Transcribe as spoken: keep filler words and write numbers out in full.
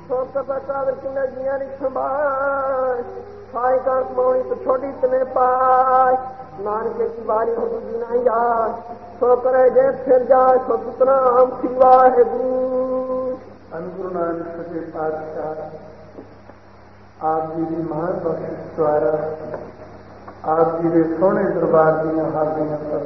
ਸੋ ਕਪਾਵਰ ਕਿੰਨਾ ਜੀਆਂ ਨਹੀਂ ਸੰਭਾਲ ਸਾਈ ਕਰ ਮੋਣੀ ਤੋਂ ਛੋਟੀ ਤਨੇ ਪਾਈ ਨਾਨਕੇ ਕੀ ਬਾਰੀ ਹੋ ਦੂਜੀ ਨਾ ਯਾਰ ਸੋ ਕਰੇ ਜੇ ਫਿਰ ਜਾ ਸੋ ਸਤਨਾਮ ਸ੍ਰੀ ਵਾਹਿਗੁਰੂ। ਗੁਰੂ ਨਾਨਕ ਸੱਚੇ ਪਾਤਸ਼ਾਹ ਆਪ ਜੀ ਦੀ ਮਹਾਨ ਬਖਸ਼ਿਸ਼ ਦੁਆਰਾ ਆਪ ਜੀ ਦੇ ਸੋਹਣੇ ਦਰਬਾਰ ਦੀਆਂ ਹਾਜ਼ਰੀਆਂ